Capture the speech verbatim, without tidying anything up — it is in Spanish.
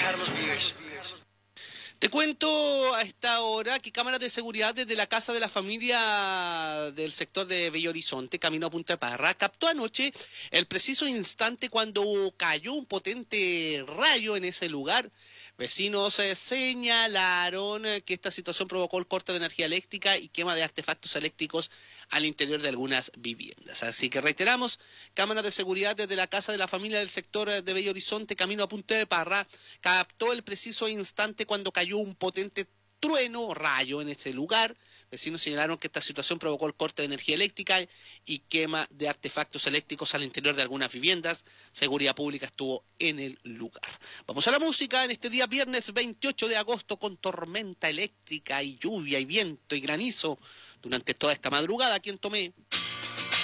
Carlos Vives. Te cuento a esta hora que cámaras de seguridad desde la casa de la familia del sector de Bello Horizonte, camino a Punta de Parra, captó anoche el preciso instante cuando cayó un potente rayo en ese lugar. Vecinos eh, señalaron eh, que esta situación provocó el corte de energía eléctrica y quema de artefactos eléctricos al interior de algunas viviendas. Así que reiteramos, cámaras de seguridad desde la casa de la familia del sector eh, de Bello Horizonte, camino a Punta de Parra, captó el preciso instante cuando cayó un potente trueno, rayo en ese lugar. Vecinos señalaron que esta situación provocó el corte de energía eléctrica y quema de artefactos eléctricos al interior de algunas viviendas. Seguridad Pública estuvo en el lugar. Vamos a la música en este día viernes veintiocho de agosto con tormenta eléctrica y lluvia y viento y granizo durante toda esta madrugada aquí en Tomé.